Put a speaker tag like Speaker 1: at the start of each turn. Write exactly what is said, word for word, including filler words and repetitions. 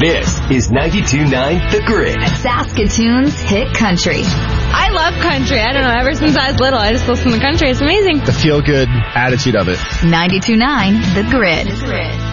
Speaker 1: This is ninety-two point nine The Grid.
Speaker 2: Saskatoon's hit country.
Speaker 3: I love country. I don't know. Ever since I was little, I just listen to country. It's amazing.
Speaker 4: The feel-good attitude of it.
Speaker 2: ninety-two point nine The Grid. The Grid.